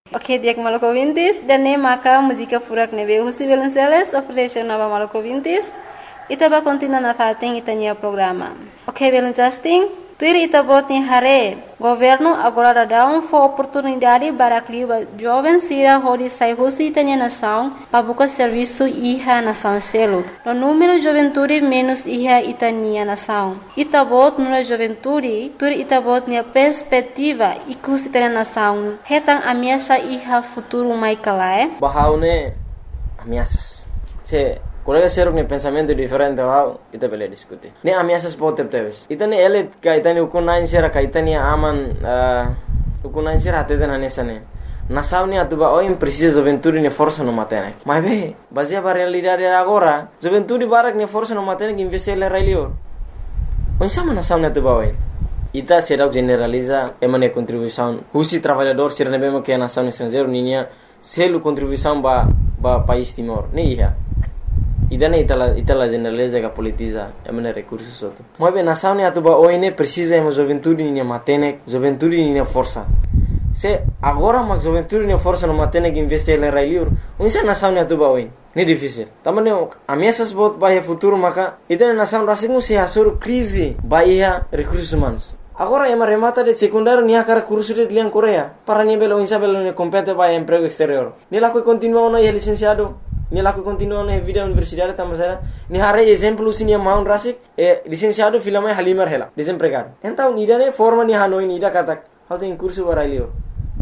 Ok, dia maluco vintis, dan ne maka música furak nebe husi Belenceles, operation nova maluco vintis, itaba continua na fating itanya programa. Ok, Belencasting, tuir itabot ni hare, governo agora dá oportunidade para que jovens sira hodi sai husi itanya nação, para buscar serviço iha nação selo. No número juventude menos iha itanya nação. Itabot no juventude, tuir itabot ni perspectiva ikus itanya nação. Hetang ameaça iha futuro mai kalae. Bahaune ameaças. Se colega seruk ne pensamento diferente wow ita bele diskuti ne ameaças potep teves itane ele ka itane ukunain sera ka itane aman ukunain sera ateden anesane nasauni atuba o precisa juventude ne força no matene mas be baseia para realidade agora juventude barak ne força no matene que investir le railio onsama nasauni atuba o ita será generaliza emane contribuição husi trabalhador sera ne bema que nação estrangeiro ninia selu contribuição ba país Timor ne ia idane itala generaliza que politiza emane recursos soto mas bem nação ne atuba oine precisa emo juventude ne matene juventude ne força se agora mas juventude ne força no matene que investir le railiur unsa nação ne atuba oine ne difícil tamane ameaças bot bahia futuro maka idane nação rasingu se hasur crise bahia recursos humanos agora ema remata de secundário nia cara curso de lian Coreia para nível unsa belo ne compete bahia emprego exterior ni la que continua no licenciado ni laku continua na vida universidade tamasara ni hare exemplo sini maun rasik licenciado filama halimar hela desempregado então idane forma ni hanoi ni ida katak how tem curso barailio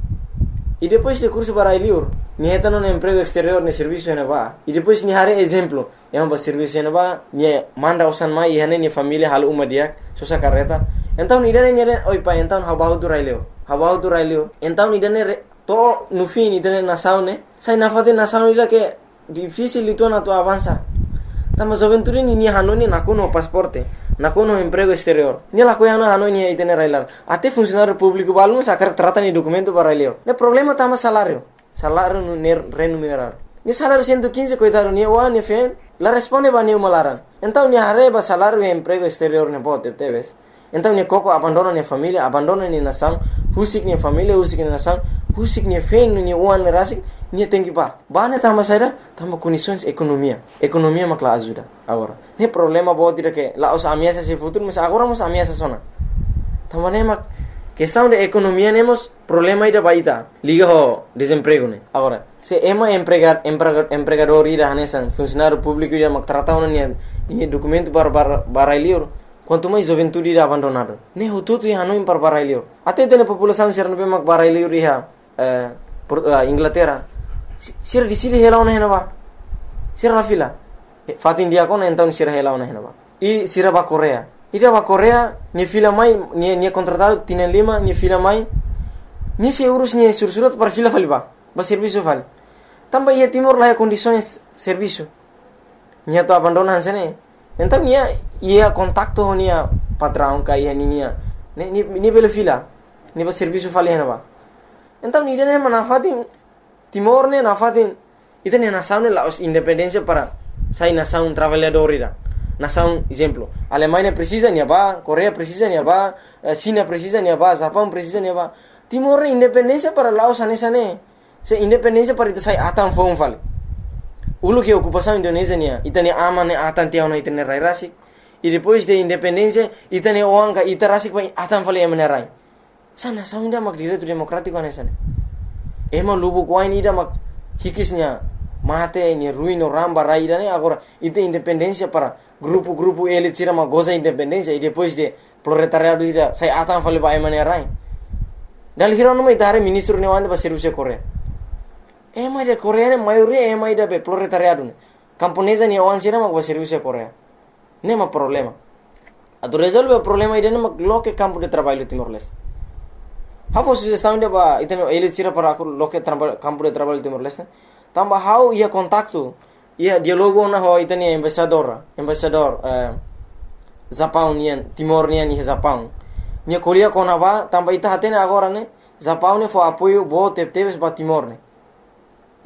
e depois de curso barailio ni hetano no emprego exterior ne serviço na va e depois ni hare exemplo ema ba serviço na va ni manda osan mai e hane ni família hal umadiak sosa carreta então idane ni oi pa então how about to railio então idane to no fim idane na saune sai na fade na saune ila que difícil itu na tu avança tama juventude ni hanoni na kono pasporte na kono emprego exterior ni la koyana hanoni itene railar ate funcionário público balmo sacar trata ni documento para elio ne problema tama salário no remunerar ni salário 115 coitado ni wa ni fen la responde ba ni malaran então ni arreba salário e emprego exterior ne bote teves então ni koko abandona ni família abandona ni nação husik ni família husik ni nação husik ni fen ni uan rasik ni tem que bane tama saída tama condições economia makla ajuda agora ne problema bot dire que la os ameaças se futuro mas agora mos ameaças sona tama ne mak questão de economia nemos problema ida baita liga ho desemprego ne agora se ema empregador ida hanesan funcionário público ida mak trata ni documento para elior quanto mais juventude ida abandonado ne ho tudo ia no para barailio até tene população ser no mak barailio riha Inglaterra sira di sili hela ona henaba sira la fila fatin dia kona então sira hela ona henaba e sira ba Coreia ida ba Coreia ni fila mai ni contratado tienen lima ni fila mai ni se urus ni sursurat para fila faliba ba serviço vale tamba ia Timor la condições serviço ni to abandonan sene então ia contacto nia patrão kai nia ni bela fila ni ba serviço vale henaba então ni dene manafatin Timor ne nafatin itene nação ne la independência para sai nação trabalhador ira nação exemplo Alemanha precisa ni ba Coreia precisa ni ba China precisa ni ba Japão precisa ni ba Timor independência para Laos anesane se independência para ita sai atan fom vale ulu que ocupação Indonésia nia itene amane atan tiao na itene rai rasik e depois de independência itene oanga ita rasik pa atan vale emane rai sana saunda mak direito democrático anesane ema lubu kwain ida mak hikisnya mate ni ruino ramba raida ne agora ite independência para grupo elite tira mak goza independência e depois de proletariado ida sai atan fale ba emane rai dal hirono mai tare ministro ne wande ba serviço Coreia ema de Coreia ne maioria ema ida be proletariado ne camponesa ni awan sira mak ba serviço Coreia nema problema ado resolve o problema ida ne mak loke campo de trabalho Timor-Leste How sugestão de ba iteno ele tira para loke campo de trabalho Timor-Leste tamba how ia contacto ia dialogo na ho iteni embaixador Japão nian Timor nian ni Japão ni kolia kona ba tamba ita hatene agora ne Japão ne fo apoio bo teves ba Timor ne